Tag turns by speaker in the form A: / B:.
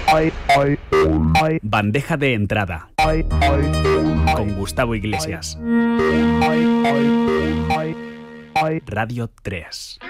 A: Bandeja de entrada con Gustavo Iglesias. Radio 3.